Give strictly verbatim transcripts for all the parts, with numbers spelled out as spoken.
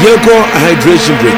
yɛkɔ a hydration break.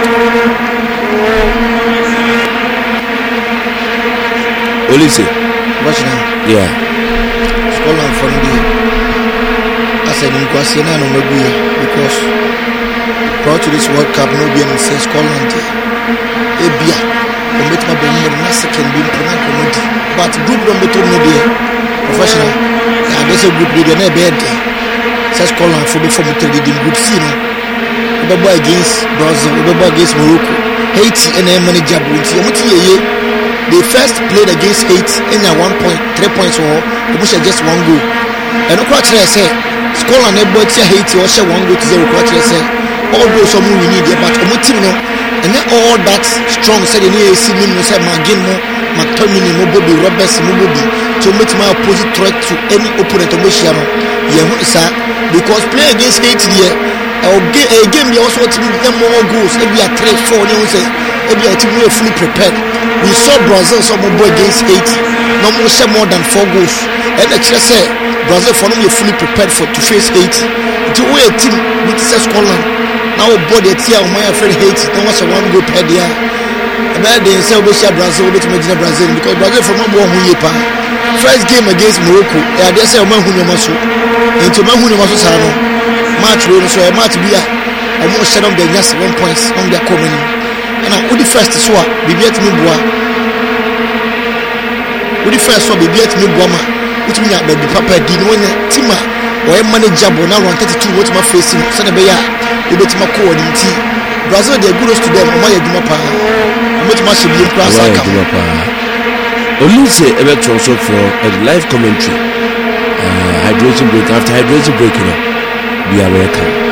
Olise. What's now? Yeah. Scotland from the I said in Kwasiana no Maguya because prior to this World Cup no be in say Scotland Ebia o met ma be mo na second be na comedy but group no meto no dey professional ya dey say group dey na be dey say Scotland for be from the group C no we be against Brazil we be against Morocco Haiti and their manager Bunti o muti yeye they first played against Haiti in a one point three points or they push just one goal and okwa try say Scotland able to Haiti or share one goal to zero okwa try say all those some we need but o muti no and all that strong said in A C Milan say Magin mo McTominay mo Bobby Roberts mo Bobby to meet my opposite threat to any opponent o share no ye hu isa because play against Haiti here a game they also to get more goals maybe a three four you say maybe a team we fully prepared. We saw Brazil some more against Haiti no more share more than four goals and the chance say Brazil for them fully prepared for to face Haiti to we a team with Scotland now body tia o my friend Haiti no was a one goal per dia about they say we share Brazil we to make Brazil because Brazil for no more hu yepa first game against Morocco e dey say o ma hu no maso into ma hu no maso sa no match we so e match bia o mo share them the just one points on their coming and I would the first so bibi at me boa would the first so bibi at me boa ma which mean that the papa did no team or manageable now one thirty-two what my facing so the beya we bet my call in T Brazil they good to them my eduma pa what my should be in class pa Olise electron so for a live commentary uh, hydration break after hydration break you know we are welcome.